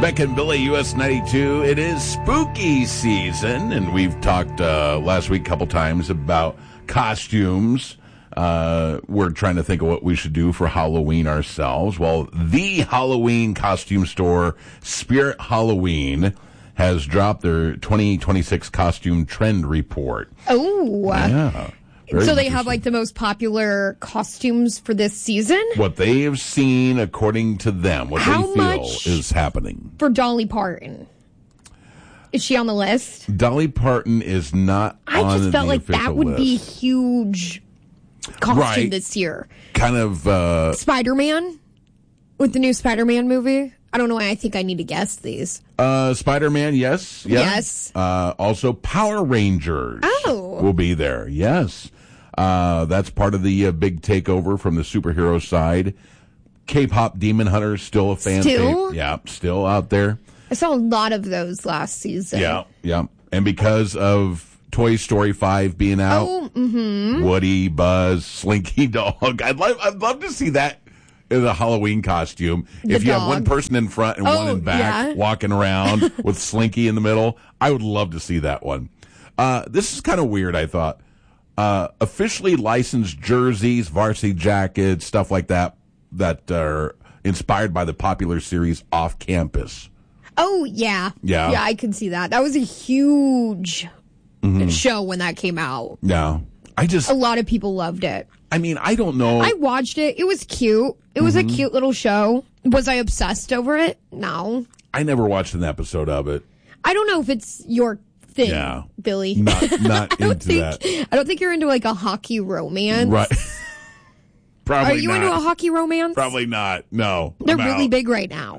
Beck and Billy, US 92. It is spooky season, and we've talked last week a couple times about costumes. We're trying to think of what we should do for Halloween ourselves. Well, the Halloween costume store, Spirit Halloween, has dropped their 2026 costume trend report. Oh. Yeah. So they have like the most popular costumes for this season? What they have seen, according to them, what How they feel much is happening. For Dolly Parton? Is she on the list? Dolly Parton is not on the official list. I just felt like that would be huge costume this year. Kind of Spider-Man? With the new Spider-Man movie? I don't know why I think I need to guess these. Spider-Man, yes. Yes. Also, Power Rangers will be there, yes. That's part of the big takeover from the superhero side. K-pop Demon Hunter, still a fan favorite. Yeah, still out there. I saw a lot of those last season. Yeah. And because of Toy Story 5 being out, Woody, Buzz, Slinky Dog, I'd love to see that in a Halloween costume. If you have one person in front and one in back walking around with Slinky in the middle, I would love to see that one. This is kind of weird, I thought. Officially licensed jerseys, varsity jackets, stuff like that are inspired by the popular series Off Campus. Oh, yeah. Yeah, I can see that. That was a huge show when that came out. Yeah. A lot of people loved it. I mean, I don't know. I watched it. It was cute. It was a cute little show. Was I obsessed over it? No. I never watched an episode of it. I don't know if it's your thing, Billy. Not into that. I don't think you're into like a hockey romance. Right. Probably Are you into a hockey romance? Probably not. No. They're really big right now.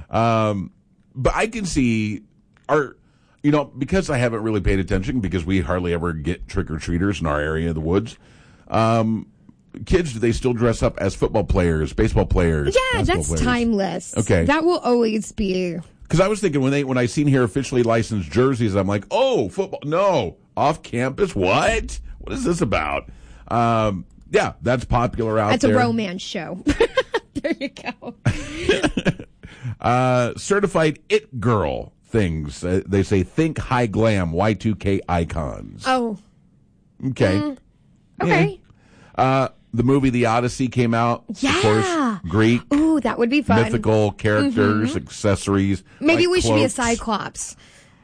But I can see because I haven't really paid attention because we hardly ever get trick-or-treaters in our area of the woods. Kids, do they still dress up as football players, baseball players? Yeah, that's timeless. Okay. That will always be. Because I was thinking when I seen here officially licensed jerseys, I'm like, oh, football. No. Off campus? What? What is this about? Yeah, that's popular out there. That's a romance show. There you go. Certified It Girl things. They say think high glam, Y2K icons. Oh. Okay. Okay. Yeah. The movie The Odyssey came out. Yeah. Of course, Greek. Ooh, that would be fun. Mythical characters, accessories. Maybe we cloaks. should be a Cyclops.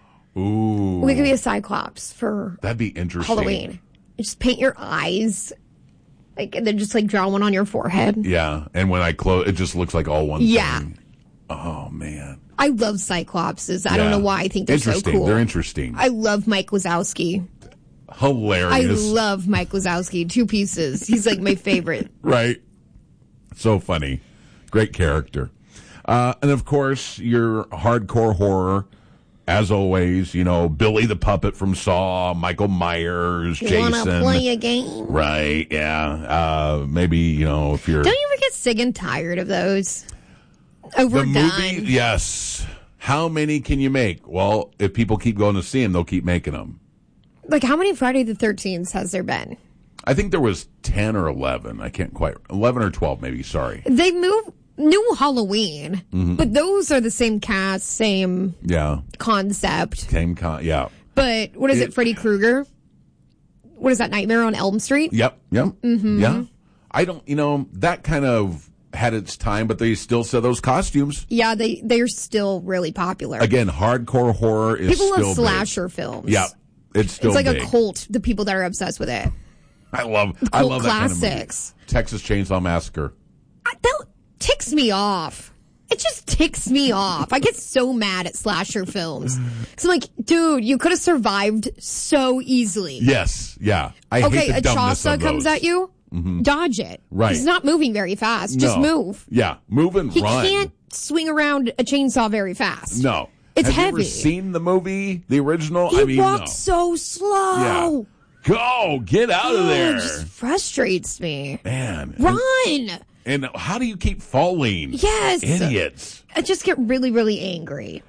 Ooh. We could be a Cyclops for that'd be interesting. Halloween. Just paint your eyes. And then just draw one on your forehead. Yeah. And when I close, it just looks like all one thing. Oh, man. I love Cyclopses. I don't know why I think they're so cool. They're interesting. I love Mike Wazowski. Hilarious. I love Mike Wazowski. 2 pieces. He's like my favorite. Right. So funny. Great character. And of course, your hardcore horror, as always, Billy the Puppet from Saw, Michael Myers, Jason. You want to play a game? Right, yeah. Maybe, if you're... Don't you ever get sick and tired of those? Overdone. The movie, yes. How many can you make? Well, if people keep going to see them, they'll keep making them. How many Friday the 13th has there been? I think there was 10 or 11. I can't quite... 11 or 12, maybe. Sorry. They moved... New Halloween, but those are the same cast, same concept. Yeah. But what is it, Freddy Krueger? What is that, Nightmare on Elm Street? Yep. Yeah. I don't, that kind of had its time, but they still sell those costumes. Yeah, they're still really popular. Again, hardcore horror is people still love slasher films. Yeah, it's still like big. A cult, the people that are obsessed with it. I love classics. That kind of movie. Texas Chainsaw Massacre. That ticks me off. It just ticks me off. I get so mad at slasher films. Because I'm like, dude, you could have survived so easily. Yes, yeah. I hate the dumbness of those. Comes at you, dodge it. Right. He's not moving very fast. Just move. Yeah, move and run. He can't swing around a chainsaw very fast. No. It's heavy. Have you ever seen the movie, the original? He walks so slow. Yeah. Go, get out of there. It just frustrates me. Man. Run. And how do you keep falling? Yes. Idiots. I just get really, really angry.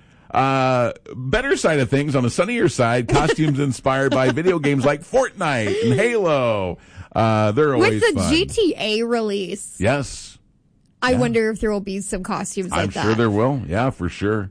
Better side of things, on the sunnier side, costumes inspired by video games like Fortnite and Halo. They're always with the fun. GTA release. Yes. I wonder if there will be some costumes like that. I'm sure there will. Yeah, for sure.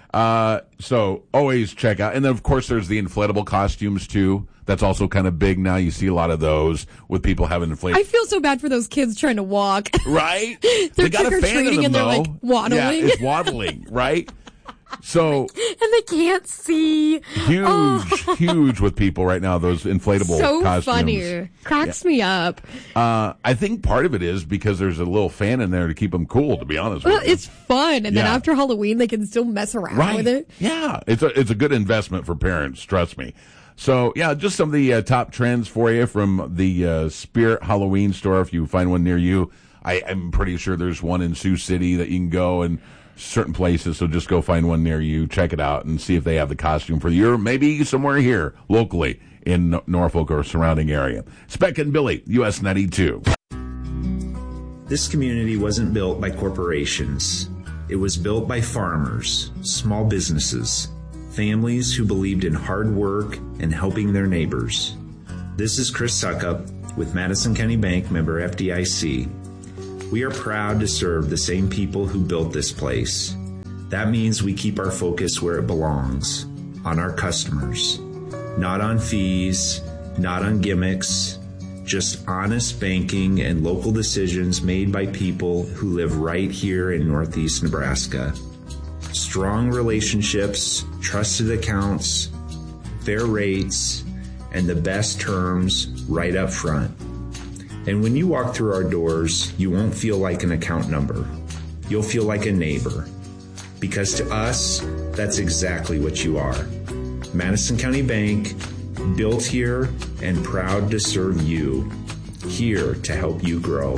So always check out. And then, of course, there's the inflatable costumes, too. That's also kind of big now. You see a lot of those with people having inflatable. I feel so bad for those kids trying to walk. Right? They're they got a fan of them, and they're like waddling. Yeah, it's waddling, right? So. And they can't see. Huge with people right now, those inflatable costumes. So funny. Cracks me up. I think part of it is because there's a little fan in there to keep them cool, to be honest with you. It's fun. And then after Halloween, they can still mess around with it. Yeah. It's a good investment for parents, trust me. So, yeah, just some of the top trends for you from the Spirit Halloween store. If you find one near you, I'm pretty sure there's one in Sioux City that you can go and certain places. So just go find one near you, check it out, and see if they have the costume for the year. Maybe somewhere here, locally, in Norfolk or surrounding area. Speck and Billy, US 92. This community wasn't built by corporations. It was built by farmers, small businesses, families who believed in hard work and helping their neighbors. This is Chris Suckup with Madison County Bank, member FDIC. We are proud to serve the same people who built this place. That means we keep our focus where it belongs, on our customers. Not on fees, not on gimmicks, just honest banking and local decisions made by people who live right here in Northeast Nebraska. Strong relationships, trusted accounts, fair rates, and the best terms right up front. And when you walk through our doors, you won't feel like an account number. You'll feel like a neighbor. Because to us, that's exactly what you are. Madison County Bank, built here and proud to serve you. Here to help you grow.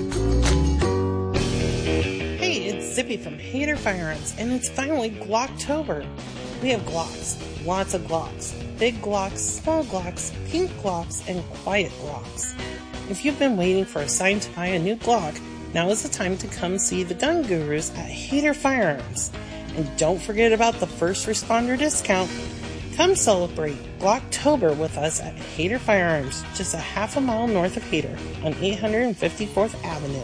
Hey, it's Zippy from Hader Firearms, and it's finally Glocktober. We have Glocks, lots of Glocks, big Glocks, small Glocks, pink Glocks, and quiet Glocks. If you've been waiting for a sign to buy a new Glock, now is the time to come see the gun gurus at Hader Firearms. And don't forget about the first responder discount. Come celebrate Glocktober with us at Hader Firearms, just a half a mile north of Hader on 854th Avenue.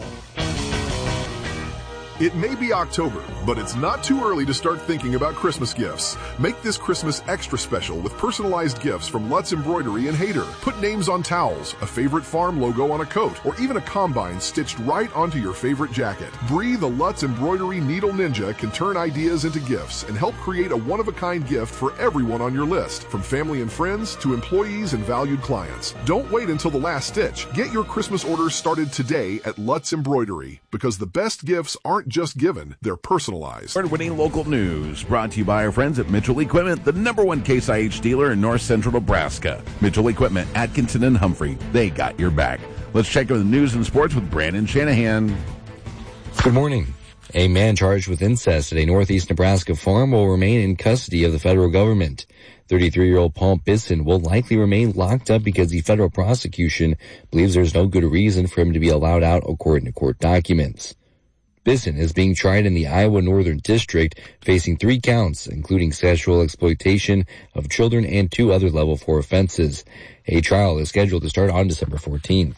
It may be October, but it's not too early to start thinking about Christmas gifts. Make this Christmas extra special with personalized gifts from Lutz Embroidery and Hader. Put names on towels, a favorite farm logo on a coat, or even a combine stitched right onto your favorite jacket. Bree, the Lutz Embroidery Needle Ninja, can turn ideas into gifts and help create a one-of-a-kind gift for everyone on your list, from family and friends to employees and valued clients. Don't wait until the last stitch. Get your Christmas orders started today at Lutz Embroidery, because the best gifts aren't just given, they're personalized. Award-winning local news brought to you by our friends at Mitchell Equipment, the #1 Case IH dealer in north central Nebraska. Mitchell Equipment, Atkinson and Humphrey, they got your back. Let's check on the news and sports with Brandon Shanahan. Good morning. A man charged with incest at a northeast Nebraska farm will remain in custody of the federal government. 33-year-old Paul Bisson will likely remain locked up because the federal prosecution believes there's no good reason for him to be allowed out according to court documents. Bisson is being tried in the Iowa Northern District, facing 3 counts, including sexual exploitation of children and 2 other level 4 offenses. A trial is scheduled to start on December 14th.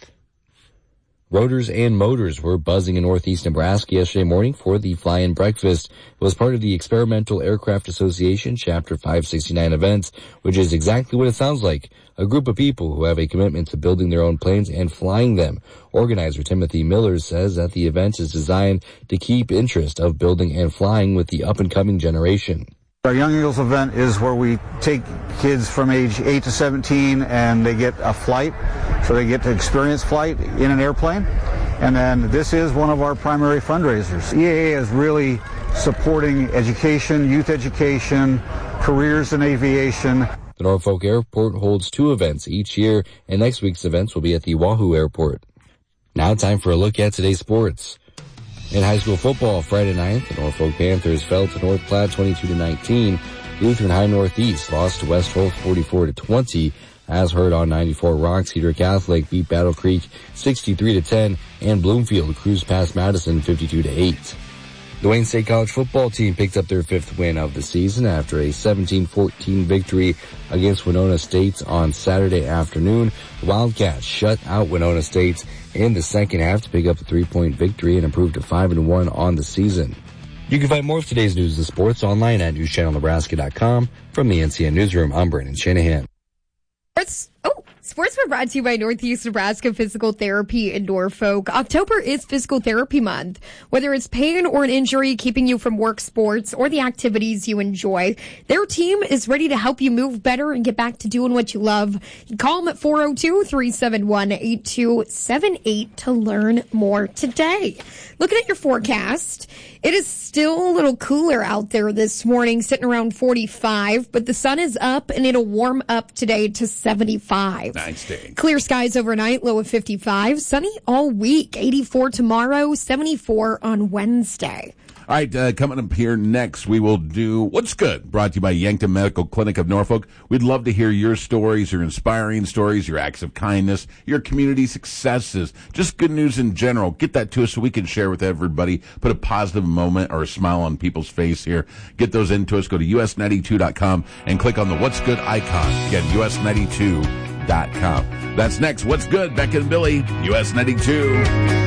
Rotors and motors were buzzing in northeast Nebraska yesterday morning for the fly-in breakfast. It was part of the Experimental Aircraft Association Chapter 569 events, which is exactly what it sounds like. A group of people who have a commitment to building their own planes and flying them. Organizer Timothy Miller says that the event is designed to keep interest of building and flying with the up-and-coming generation. Our Young Eagles event is where we take kids from age 8 to 17 and they get a flight, so they get to experience flight in an airplane. And then this is one of our primary fundraisers. EAA is really supporting education, youth education, careers in aviation. The Norfolk Airport holds 2 events each year, and next week's events will be at the Wahoo Airport. Now time for a look at today's sports. In high school football, Friday night, the Norfolk Panthers fell to North Platte 22-19. Lutheran High Northeast lost to West Wolf 44-20. As heard on 94 Rock, Cedar Catholic beat Battle Creek 63-10, and Bloomfield cruised past Madison 52-8. The Wayne State College football team picked up their 5th win of the season after a 17-14 victory against Winona State on Saturday afternoon. The Wildcats shut out Winona State in the second half to pick up a 3-point victory and improve to 5-1 on the season. You can find more of today's news and sports online at newschannelnebraska.com. From the NCN Newsroom, I'm Brandon Shanahan. Sports were brought to you by Northeast Nebraska Physical Therapy in Norfolk. October is Physical Therapy Month. Whether it's pain or an injury keeping you from work, sports, or the activities you enjoy, their team is ready to help you move better and get back to doing what you love. Call them at 402-371-8278 to learn more today. Looking at your forecast, it is still a little cooler out there this morning, sitting around 45, but the sun is up and it'll warm up today to 75. Nice day. Clear skies overnight, low of 55. Sunny all week, 84 tomorrow, 74 on Wednesday. All right, coming up here next, we will do What's Good, brought to you by Yankton Medical Clinic of Norfolk. We'd love to hear your stories, your inspiring stories, your acts of kindness, your community successes, just good news in general. Get that to us so we can share with everybody, put a positive moment or a smile on people's face here. Get those into us. Go to us92.com and click on the What's Good icon. Again, us92.com. That's next. What's Good? Beck and Billy, US 92.